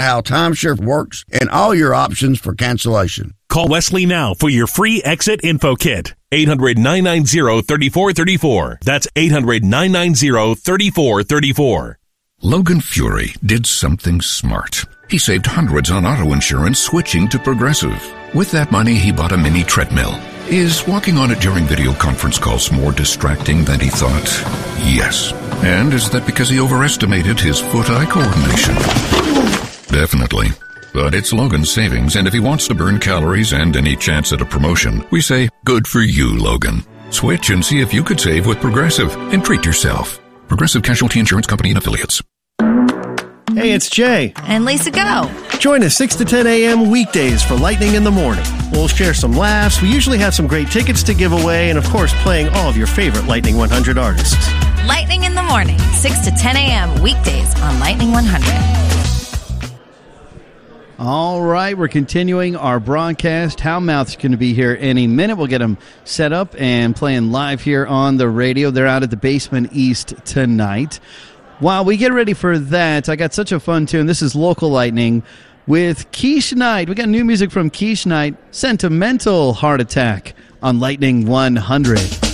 how timeshare works, and all your options for cancellation. Call Wesley now for your free exit info kit. 800-990-3434. That's 800-990-3434. Logan Fury did something smart. He saved hundreds on auto insurance switching to Progressive. With that money, he bought a mini treadmill. Is walking on it during video conference calls more distracting than he thought? Yes. And is that because he overestimated his foot-eye coordination? Definitely. But it's Logan's savings, and if he wants to burn calories and any chance at a promotion, we say, good for you, Logan. Switch and see if you could save with Progressive and treat yourself. Progressive Casualty Insurance Company and Affiliates. Hey, it's Jay. And Lisa Go. Join us 6 to 10 a.m. weekdays for Lightning in the Morning. We'll share some laughs. We usually have some great tickets to give away, and of course, playing all of your favorite Lightning 100 artists. Lightning in the Morning, 6 to 10 a.m. weekdays on Lightning 100. All right, we're continuing our broadcast. Howmouth's going to be here any minute. We'll get them set up and playing live here on the radio. They're out at the Basement East tonight. While we get ready for that, I got such a fun tune. This is Local Lightning with Quiche Knight. We got new music from Quiche Knight, Sentimental Heart Attack on Lightning 100.